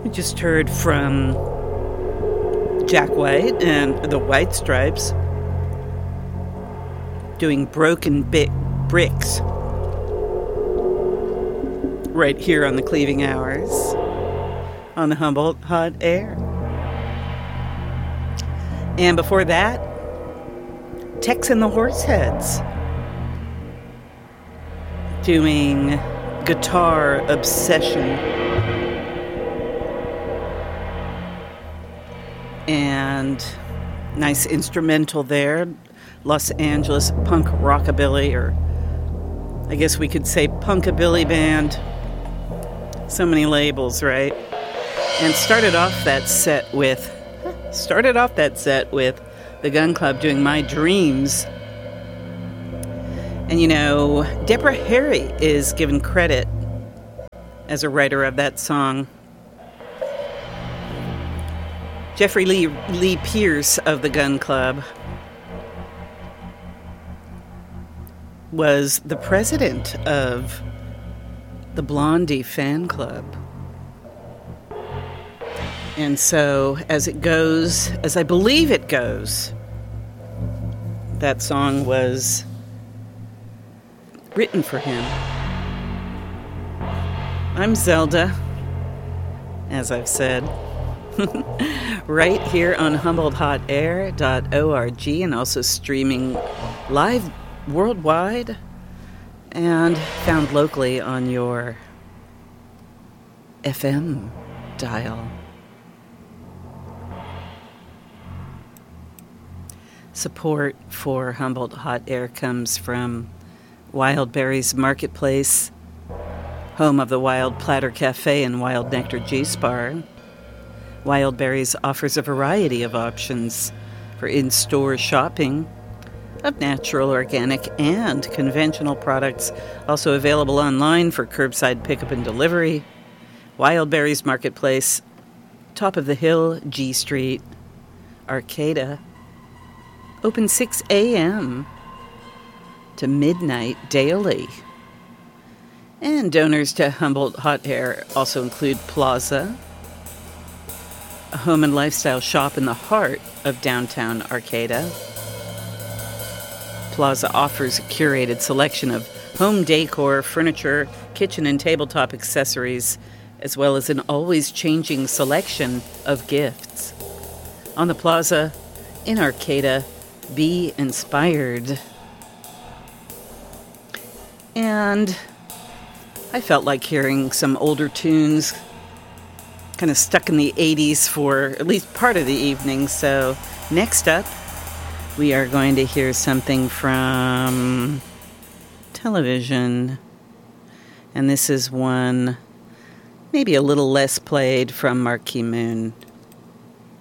We just heard from Jack White and the White Stripes doing Broken Bricks right here on the Cleaving Hours on the Humboldt Hot Air. And before that, Tex and the Horseheads doing Guitar Obsession. And nice instrumental there. Los Angeles punk rockabilly, or I guess we could say punkabilly band. So many labels, right? And started off that set with the Gun Club doing My Dreams. And you know, Deborah Harry is given credit as a writer of that song. Jeffrey Lee Pierce of the Gun Club was the president of the Blondie fan club. And so, as I believe it goes, that song was written for him. I'm Zelda, as I've said. Right here on HumboldtHotAir.org, and also streaming live worldwide and found locally on your FM dial. Support for Humboldt Hot Air comes from Wild Berries Marketplace, home of the Wild Platter Cafe and Wild Nectar Juice Bar. Wild Berries offers a variety of options for in-store shopping of natural, organic, and conventional products, also available online for curbside pickup and delivery. Wild Berries Marketplace, top of the hill, G Street, Arcata, open 6 a.m. to midnight daily. And donors to Humboldt Hot Air also include Plaza, a home and lifestyle shop in the heart of downtown Arcata. Plaza offers a curated selection of home decor, furniture, kitchen and tabletop accessories, as well as an always changing selection of gifts. On the Plaza in Arcata, be inspired. And I felt like hearing some older tunes, kind of stuck in the 80s for at least part of the evening. So next up, we are going to hear something from television. And this is one maybe a little less played from Marquee Moon.